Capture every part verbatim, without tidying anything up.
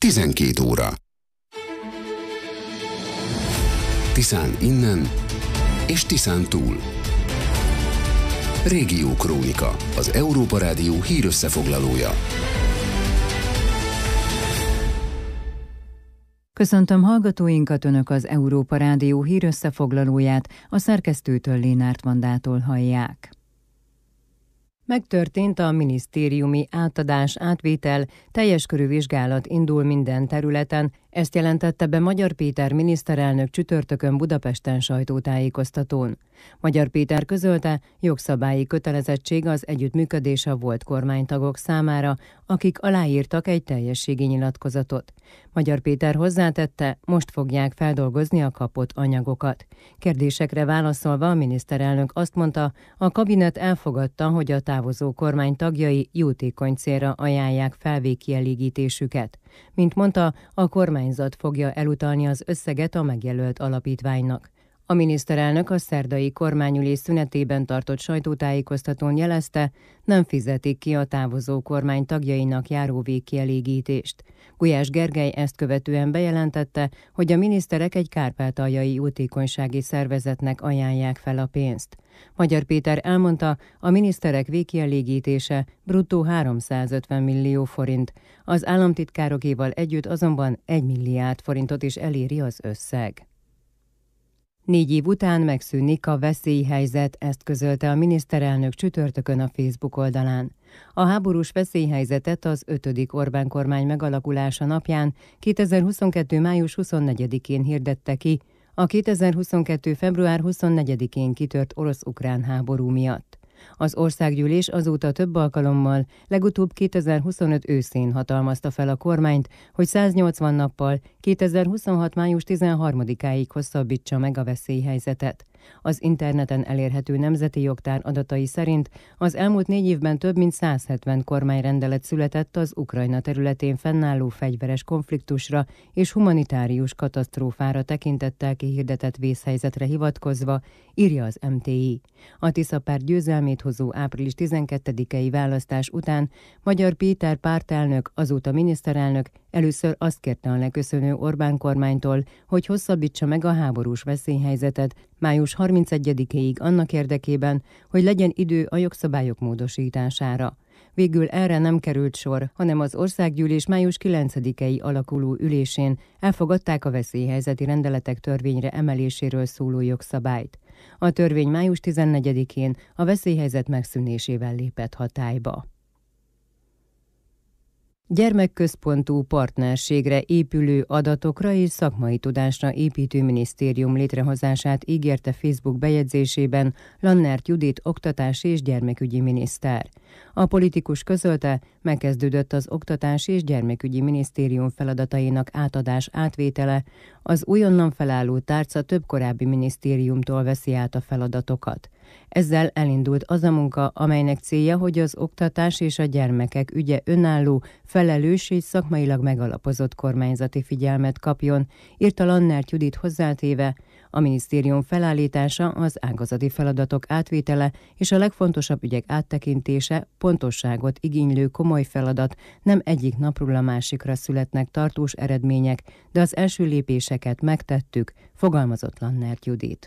tizenkét óra. Tiszán innen és Tiszán túl. Régiókrónika, az Európa Rádió hírösszefoglalója. Köszöntöm hallgatóinkat, Önök az Európa Rádió hírösszefoglalóját, a szerkesztőtől Lénárt Vandától hallják. Megtörtént a minisztériumi átadás, átvétel, teljes körű vizsgálat indul minden területen, ezt jelentette be Magyar Péter miniszterelnök csütörtökön Budapesten sajtótájékoztatón. Magyar Péter közölte, jogszabályi kötelezettség az együttműködés a volt kormánytagok számára, akik aláírtak egy teljességi nyilatkozatot. Magyar Péter hozzátette, most fogják feldolgozni a kapott anyagokat. Kérdésekre válaszolva a miniszterelnök azt mondta, a kabinet elfogadta, hogy a távozó kormány tagjai jótékony célra ajánlják felvégkielégítésüket. Mint mondta, a kormányzat fogja elutalni az összeget a megjelölt alapítványnak. A miniszterelnök a szerdai kormányülés szünetében tartott sajtótájékoztatón jelezte, nem fizetik ki a távozó kormány tagjainak járó végkielégítést. Gulyás Gergely ezt követően bejelentette, hogy a miniszterek egy kárpátaljai jótékonysági szervezetnek ajánlják fel a pénzt. Magyar Péter elmondta, a miniszterek végkielégítése bruttó háromszázötven millió forint, az államtitkárokéval együtt azonban egy milliárd forintot is eléri az összeg. Négy év után megszűnik a veszélyhelyzet, ezt közölte a miniszterelnök csütörtökön a Facebook oldalán. A háborús veszélyhelyzetet az ötödik Orbán kormány megalakulása napján kétezer-huszonkettő. május huszonnegyedikén hirdette ki, a kétezer-huszonkettő. február huszonnegyedikén kitört orosz-ukrán háború miatt. Az országgyűlés azóta több alkalommal, legutóbb kétezer-huszonöt őszén hatalmazta fel a kormányt, hogy száznyolcvan nappal kétezer-huszonhat. május tizenharmadikáig hosszabbítsa meg a veszélyhelyzetet. Az interneten elérhető nemzeti jogtár adatai szerint az elmúlt négy évben több mint száz hetven kormányrendelet született az Ukrajna területén fennálló fegyveres konfliktusra és humanitárius katasztrófára tekintettel kihirdetett vészhelyzetre hivatkozva, írja az em té i. A Tisza-párt győzelmét hozó április tizenkettedikei választás után Magyar Péter pártelnök, azóta miniszterelnök először azt kérte a leköszönő Orbán kormánytól, hogy hosszabbítsa meg a háborús veszélyhelyzetet május harmincegyedikéig annak érdekében, hogy legyen idő a jogszabályok módosítására. Végül erre nem került sor, hanem az országgyűlés május kilencedikei alakuló ülésén elfogadták a veszélyhelyzeti rendeletek törvényre emeléséről szóló jogszabályt. A törvény május tizennegyedikén a veszélyhelyzet megszűnésével lépett hatályba. Gyermekközpontú partnerségre épülő adatokra és szakmai tudásra építő minisztérium létrehozását ígérte Facebook bejegyzésében Lannert Judit oktatási és gyermekügyi miniszter. A politikus közölte, megkezdődött az Oktatási és Gyermekügyi Minisztérium feladatainak átadás átvétele, az újonnan felálló tárca több korábbi minisztériumtól veszi át a feladatokat. Ezzel elindult az a munka, amelynek célja, hogy az oktatás és a gyermekek ügye önálló, felelős és szakmailag megalapozott kormányzati figyelmet kapjon, írta Lannert Judit hozzátéve, a minisztérium felállítása, az ágazati feladatok átvétele és a legfontosabb ügyek áttekintése, pontosságot igénylő komoly feladat, nem egyik napról a másikra születnek tartós eredmények, de az első lépéseket megtettük, fogalmazott Lannert Judit.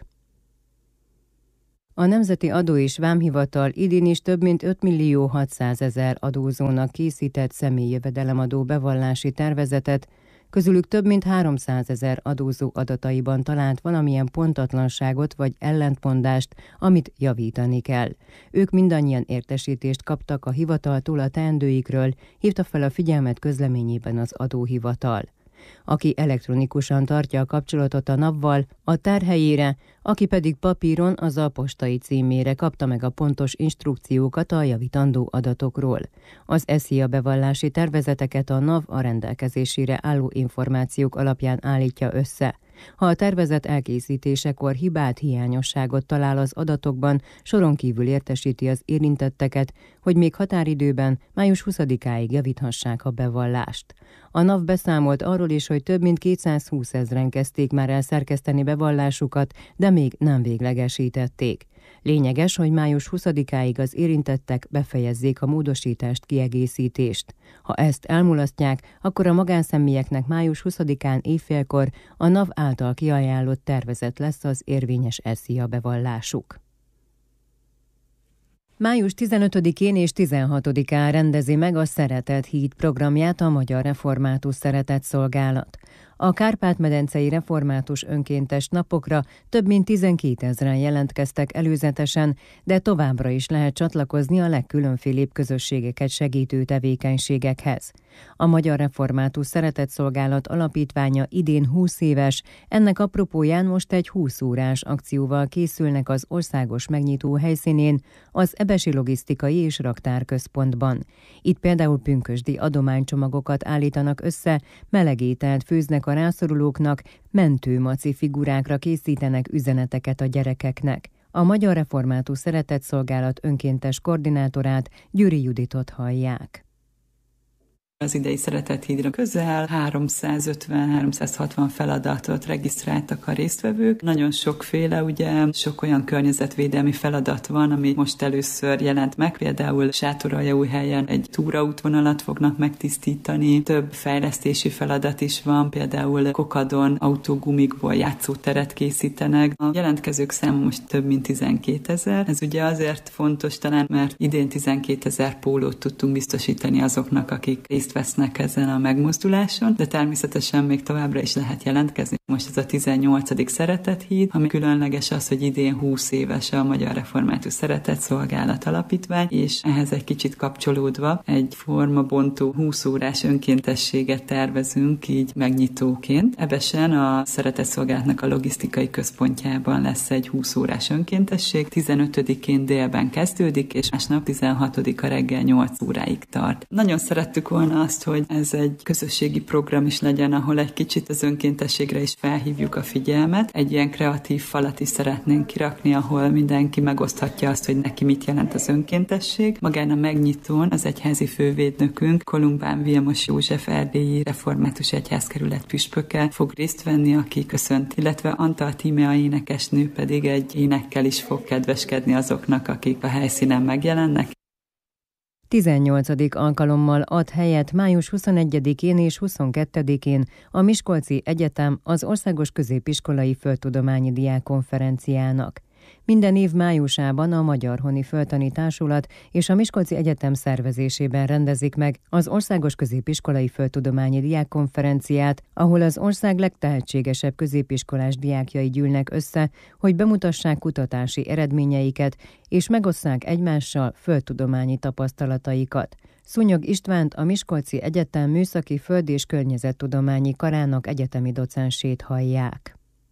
A Nemzeti Adó és Vámhivatal idén is több mint öt millió hatszázezer adózónak készített személyi jövedelemadó bevallási tervezetet, közülük több mint háromszázezer adózó adataiban talált valamilyen pontatlanságot vagy ellentmondást, amit javítani kell. Ők mindannyian értesítést kaptak a hivataltól a teendőikről, hívta fel a figyelmet közleményében az adóhivatal. Aki elektronikusan tartja a kapcsolatot a NAV-val, a tárhelyére, aki pedig papíron az a postai címére kapta meg a pontos instrukciókat a javítandó adatokról. Az SZIA bevallási tervezeteket a NAV a rendelkezésére álló információk alapján állítja össze. Ha a tervezet elkészítésekor hibát, hiányosságot talál az adatokban, soron kívül értesíti az érintetteket, hogy még határidőben, május huszadikáig javíthassák a bevallást. A NAV beszámolt arról is, hogy több mint kétszázhúsz ezren kezdték már el szerkeszteni bevallásukat, de még nem véglegesítették. Lényeges, hogy május huszadikáig az érintettek befejezzék a módosítást, kiegészítést. Ha ezt elmulasztják, akkor a magánszemélyeknek május huszadikán éjfélkor a NAV által kiajánlott tervezet lesz az érvényes e-szia bevallásuk. május tizenötödikén és tizenhatodikán rendezi meg a Szeretet Híd programját a Magyar Református Szeretetszolgálat. A Kárpát-medencei református önkéntes napokra több mint tizenkétezren jelentkeztek előzetesen, de továbbra is lehet csatlakozni a legkülönfélébb közösségeket segítő tevékenységekhez. A Magyar Református Szeretetszolgálat alapítványa idén húsz éves, ennek apropóján most egy húsz órás akcióval készülnek az országos megnyitó helyszínén, az Ebesi Logisztikai és Raktárközpontban. Itt például pünkösdi adománycsomagokat állítanak össze, melegételt főznek a rászorulóknak, mentőmaci figurákra készítenek üzeneteket a gyerekeknek. A Magyar Református Szeretetszolgálat önkéntes koordinátorát, Győri Juditot hallják. Az idei Szeretet Hídra közel háromszázötven-háromszázhatvan feladatot regisztráltak a résztvevők. Nagyon sokféle, ugye, sok olyan környezetvédelmi feladat van, ami most először jelent meg. Például Sátoraljaújhelyen egy túraútvonalat fognak megtisztítani. Több fejlesztési feladat is van, például Kokadon autógumikból játszóteret készítenek. A jelentkezők száma most több mint tizenkétezer. Ez ugye azért fontos talán, mert idén tizenkétezer pólót tudtunk biztosítani azoknak, akik részt vesznek ezen a megmozduláson, de természetesen még továbbra is lehet jelentkezni. Most ez a tizennyolcadik Szeretet Híd, ami különleges az, hogy idén húsz éves a Magyar Református Szeretetszolgálat alapítvány, és ehhez egy kicsit kapcsolódva egy formabontó húsz órás önkéntességet tervezünk így megnyitóként. Ebesen a Szeretetszolgálatnak a logisztikai központjában lesz egy húsz órás önkéntesség, tizenötödikén délben kezdődik, és másnap tizenhatodika reggel nyolc óráig tart. Nagyon szerettük volna azt, hogy ez egy közösségi program is legyen, ahol egy kicsit az önkéntességre is felhívjuk a figyelmet. Egy ilyen kreatív falat is szeretnénk kirakni, ahol mindenki megoszthatja azt, hogy neki mit jelent az önkéntesség. Magán a megnyitón az egyházi fővédnökünk, Kolumbán Vilmos József erdélyi református egyházkerület püspöke fog részt venni, aki köszönt, illetve Antal Tímea énekesnő pedig egy énekkel is fog kedveskedni azoknak, akik a helyszínen megjelennek. tizennyolcadik alkalommal ad helyet május huszonegyedikén és huszonkettedikén a Miskolci Egyetem az Országos Középiskolai Földtudományi Diákkonferenciának. Minden év májusában a Magyar Honi Földtani Társulat és a Miskolci Egyetem szervezésében rendezik meg az Országos Középiskolai Földtudományi Diákkonferenciát, ahol az ország legtehetségesebb középiskolás diákjai gyűlnek össze, hogy bemutassák kutatási eredményeiket és megosszák egymással földtudományi tapasztalataikat. Szúnyog Istvánt, a Miskolci Egyetem Műszaki Föld- és Környezettudományi Karának egyetemi docensét hallják.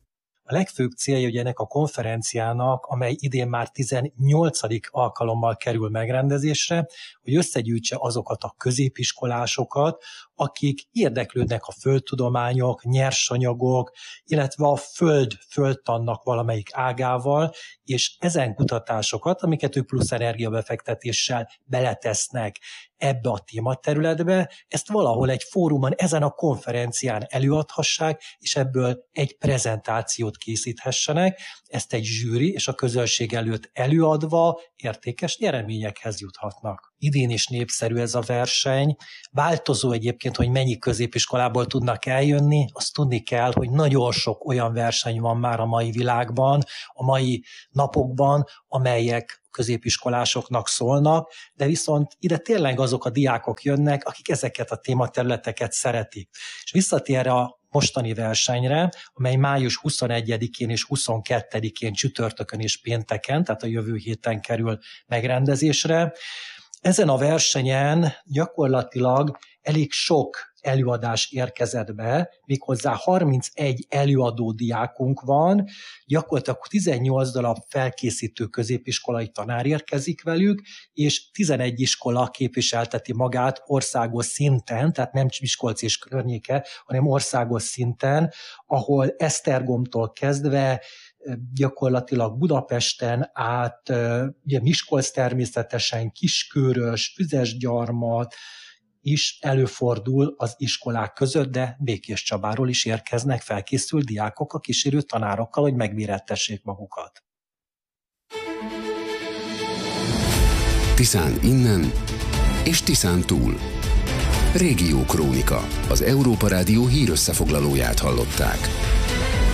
A legfőbb célja ugye ennek a konferenciának, amely idén már tizennyolcadik alkalommal kerül megrendezésre, hogy összegyűjtse azokat a középiskolásokat, akik érdeklődnek a földtudományok, nyersanyagok, illetve a föld, földtannak valamelyik ágával, és ezen kutatásokat, amiket ők plusz energiabefektetéssel beletesznek ebbe a tématerületbe, ezt valahol egy fórumon, ezen a konferencián előadhassák, és ebből egy prezentációt készíthessenek, ezt egy zsűri és a közönség előtt előadva értékes nyereményekhez juthatnak. Idén is népszerű ez a verseny, változó egyébként, hogy mennyi középiskolából tudnak eljönni, azt tudni kell, hogy nagyon sok olyan verseny van már a mai világban, a mai napokban, amelyek középiskolásoknak szólnak, de viszont ide tényleg azok a diákok jönnek, akik ezeket a tématerületeket szeretik. És visszatérve a mostani versenyre, amely május huszonegyedikén és huszonkettedikén csütörtökön és pénteken, tehát a jövő héten kerül megrendezésre. Ezen a versenyen gyakorlatilag elég sok előadás érkezett be, méghozzá harmincegy előadó diákunk van, gyakorlatilag tizennyolc darab felkészítő középiskolai tanár érkezik velük, és tizenegy iskola képviselteti magát országos szinten, tehát nem Miskolc és környéke, hanem országos szinten, ahol Esztergomtól kezdve gyakorlatilag Budapesten át, ugye Miskolc természetesen, Kiskőrös, Füzesgyarmat is előfordul az iskolák között, de Békéscsabáról is érkeznek felkészült diákok a kísérő tanárokkal, hogy megmérettessék magukat. Tiszán innen és Tiszán túl. Régió Krónika, az Európa Rádió hírösszefoglalóját hallották.